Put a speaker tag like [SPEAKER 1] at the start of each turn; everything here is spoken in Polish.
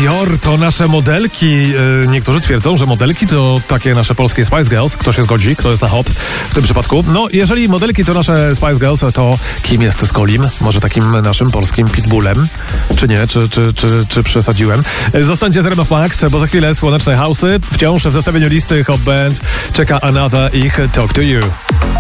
[SPEAKER 1] Dior to nasze modelki. Niektórzy twierdzą, że modelki to takie nasze polskie Spice Girls. Kto się zgodzi, kto jest na hop w tym przypadku. No, jeżeli modelki to nasze Spice Girls, to kim jest Skolim? Może takim naszym polskim pitbullem? Czy nie? Czy przesadziłem? Zostańcie z RMF Max, bo za chwilę słoneczne house'y. Wciąż w zestawieniu listy Hop Band czeka Another ich Talk to You.